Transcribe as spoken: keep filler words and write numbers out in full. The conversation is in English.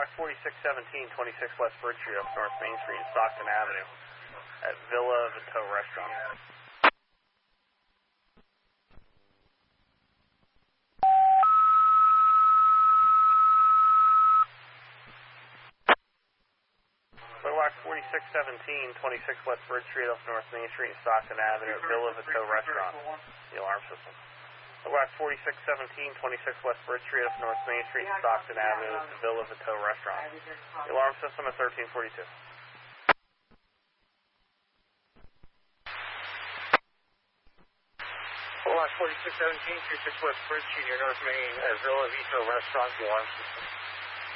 Mailbox forty-six seventeen, twenty-six West Bridge Street off North Main Street and Stockton Avenue at Villa Vito Restaurant. Mailbox forty-six seventeen, twenty-six West Bridge Street off North Main Street and Stockton Avenue at Villa Vito Restaurant. The alarm system. Mailbox forty-six seventeen, twenty-six West Bridge Street off North Main Street and Stockton Avenue at the Villa Vito Restaurant. The alarm system at thirteen forty-two. Mailbox forty-six seventeen, twenty-six West Bridge Street near North Main at Villa Vito Restaurant. The alarm system.